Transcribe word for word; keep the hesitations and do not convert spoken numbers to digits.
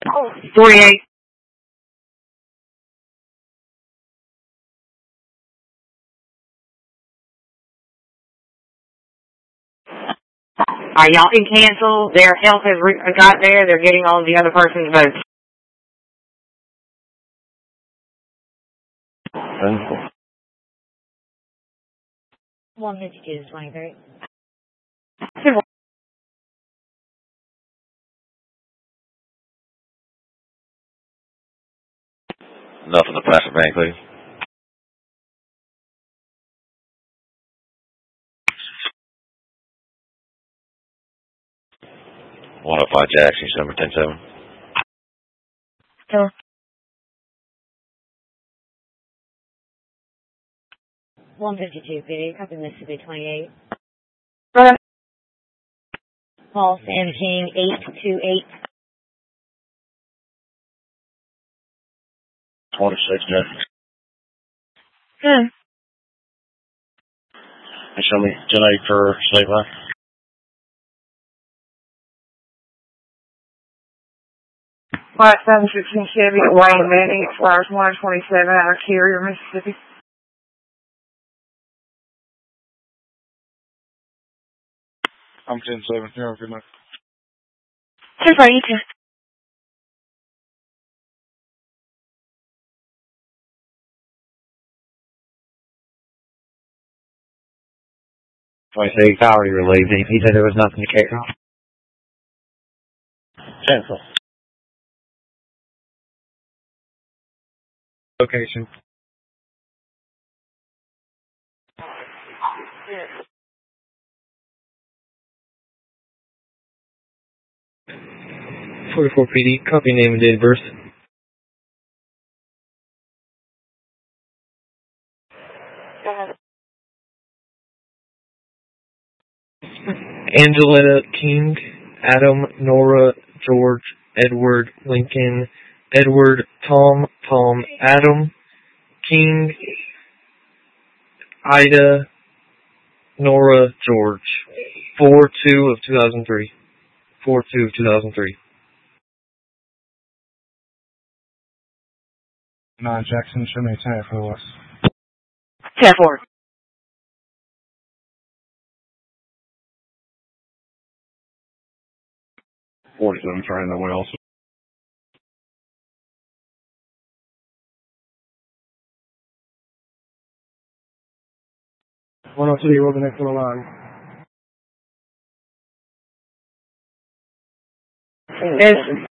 forty-eight. Alright, y'all can cancel. Their health has re- got there. They're getting all of the other person's votes. one fifty-two to twenty-three. Nothing to pass the bank, please. one oh five Jackson, number ten seven. Hello. one fifty-two, P D, copy Mississippi twenty-eight. Right. Call Sam King, eight two eight. twenty-six, Jackson. Hmm. Hey, show me ten eight for state line. Alright, seven sixteen Chevy, Wayne Manning, expires one twenty-seven out of Carrier, Mississippi. I'm ten seven. Here, good night. ten four, you too. twenty-six, how are you relieved? He said there was nothing to carry on. Cancel. Location. forty-four P D, copy name and date of birth. Go ahead. Angeletta King, Adam, Nora, George, Edward, Lincoln, Edward, Tom, Tom, Adam, King, Ida, Nora, George. four two of two thousand three. four two of two thousand three. nine Jackson, show me a ten for us. ten four. forty-seven, trying that way also. one oh two, you roll the next one line. This